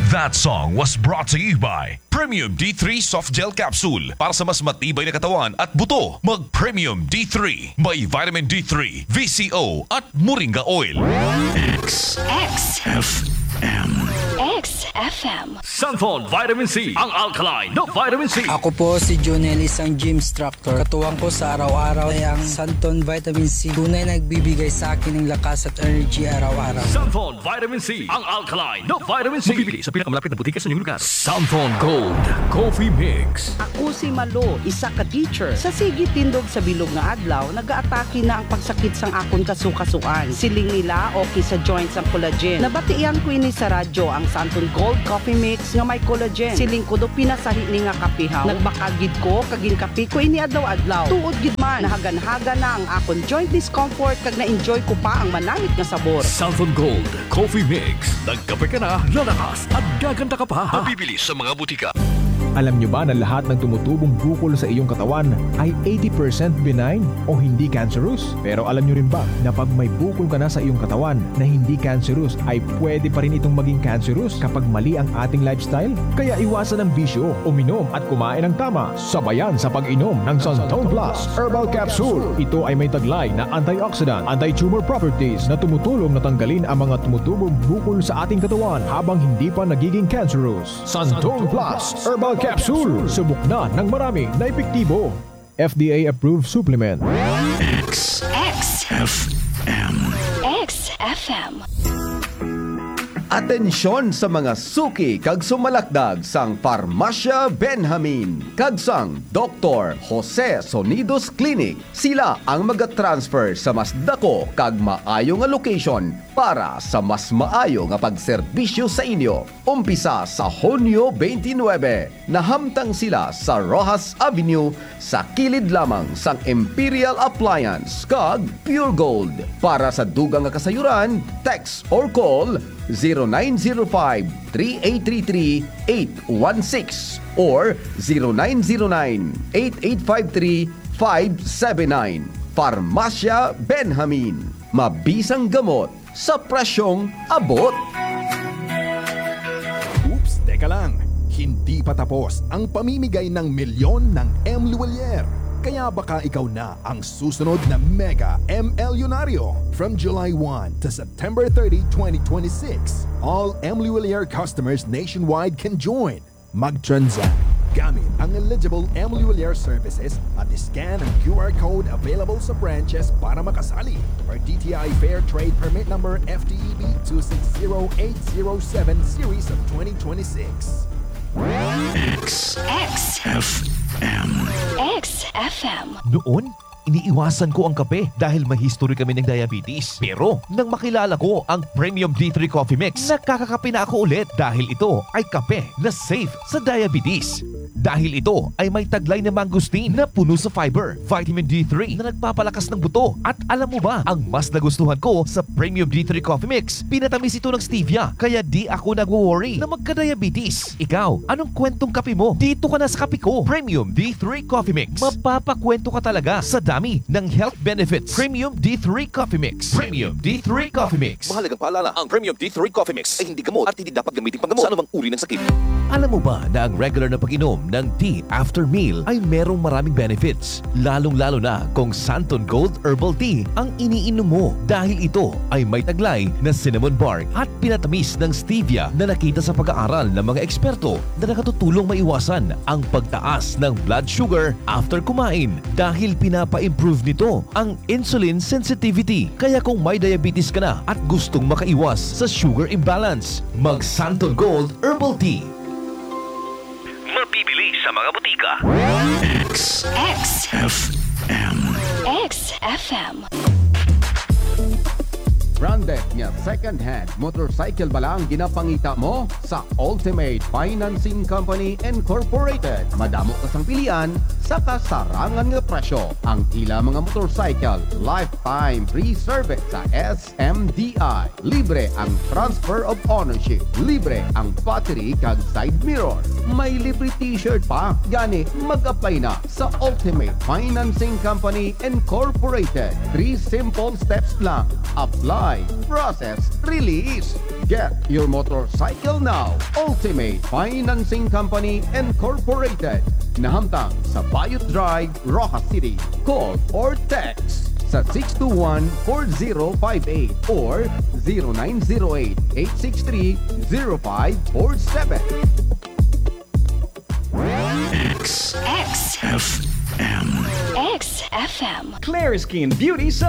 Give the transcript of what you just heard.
That song was brought to you by Premium D3 Soft Gel Capsule. Para sa mas matibay na katawan at buto, mag Premium D3. May Vitamin D3, VCO at Moringa Oil. XFM. Santon Vitamin C, ang alkaline na vitamin C. Ako po si Junel, isang gym instructor. Katuwang ko sa araw-araw ay ang Santon Vitamin C. Tunay nagbibigay sa akin ng lakas at energy araw-araw. Santon Vitamin C, ang alkaline na vitamin C. Mabibili sa pinakamalapit na butika sa inyong lugar. Santon Gold Coffee Mix. Ako si Malo, isa ka teacher. Sa sige tindog sa bilog nga adlaw, nag-aatake na ang pagsakit sang akon kasukasuan. Siling nila okay sa joints ang collagen. Nabatian ko ini sa radyo ang Santon Gold Coffee Mix nga may collagen. Siling ko do pinasahi ni nga kapihaw. Nagbakagid ko kaging kape ko ini adlaw-adlaw. Tuod gid man, nahagan-haga na ang akon joint discomfort kag na-enjoy ko pa ang manamit nga sabor. Santon Gold Coffee Mix. Nagkape ka na, lalakas at gaganda ka pa. Mabibili sa mga butika. Alam nyo ba na lahat ng tumutubong bukol sa iyong katawan ay 80% benign o hindi cancerous? Pero alam nyo rin ba na pag may bukol ka na sa iyong katawan na hindi cancerous ay pwede pa rin itong maging cancerous kapag mali ang ating lifestyle? Kaya iwasan ang bisyo, uminom at kumain ng tama. Sabayan sa pag-inom ng Santon Plus Herbal Capsule. Ito ay may taglay na antioxidant, anti-tumor properties na tumutulong na tanggalin ang mga tumutubong bukol sa ating katawan habang hindi pa nagiging cancerous. Santon Plus Herbal Capsule. Subok na ng marami na epektibo. FDA-approved supplement. XFM. Atensyon sa mga suki kag sumalakdag sang Farmacia Benjamin kag sang Dr. Jose Sonidos Clinic. Sila ang magatransfer sa mas dako kag maayo nga location para sa mas maayo nga pagserbisyo sa inyo. Umpisa sa Hunyo 29. Nahamtang sila sa Rojas Avenue sa kilid lamang sang Imperial Appliance kag Pure Gold. Para sa dugang nga kasayuran, text or call 0905-3833-816 or 0909-8853-579. Farmacia Benjamin. Mabisang gamot sa presyong abot. Oops, teka lang. Hindi pa tapos ang pamimigay ng milyon ng M. Luwalier. Kaya baka ikaw na ang susunod na Mega MLyonaryo. From July 1 to September 30, 2026, all M. Luwalier customers nationwide can join. Mag-transact gamit ang eligible M. Luwalier services at scan ang QR code available sa branches para makasali for DTI Fair Trade Permit Number FTEB 260807 Series of 2026. XFM. Noon, iniiwasan ko ang kape dahil may history kami ng diabetes. Pero nang makilala ko ang Premium D3 Coffee Mix, nakakakape na ako ulit dahil ito ay kape na safe sa diabetes. Dahil ito ay may taglay na mangosteen na puno sa fiber, vitamin D3 na nagpapalakas ng buto. At alam mo ba, ang mas nagustuhan ko sa Premium D3 Coffee Mix, pinatamis ito ng stevia, kaya di ako nag-worry na magka-diabetes. Ikaw, anong kwentong kape mo? Dito ka na sa kape ko. Premium D3 Coffee Mix. Mapapakwento ka talaga sa dami ng health benefits. Premium D3 Coffee Mix. Premium D3 Coffee Mix. Mahalagang paalala, ang Premium D3 Coffee Mix ay hindi gamot at hindi dapat gamitin panggamot sa anumang uri ng sakit. Alam mo ba na ang regular na pag-inom ng tea after meal ay merong maraming benefits? Lalong-lalo na kung Santon Gold Herbal Tea ang iniinom mo dahil ito ay may taglay na cinnamon bark at pinatamis ng stevia na nakita sa pag-aaral ng mga eksperto na nakatutulong maiwasan ang pagtaas ng blood sugar after kumain dahil pinapa-improve nito ang insulin sensitivity. Kaya kung may diabetes ka na at gustong makaiwas sa sugar imbalance, mag Santon Gold Herbal Tea. Mabibili sa mga butika. XFM. Branded nga second-hand motorcycle ba lang ginapangita mo sa Ultimate Financing Company Incorporated? Madamo kasang pilian sa kasarangan nga presyo. Ang ila mga motorcycle lifetime free service sa SMDI. Libre ang transfer of ownership. Libre ang battery kag side mirror. May libre t-shirt pa. Gani, mag-apply na sa Ultimate Financing Company Incorporated. 3 simple steps lang. Apply apply, process, release. Get your motorcycle now. Ultimate Financing Company Incorporated. Nahamtang sa Bayot Drive, Rojas City. Call or text sa 621-4058 or 0908-863-0547. XFM. XFM. Claire Skin Beauty sa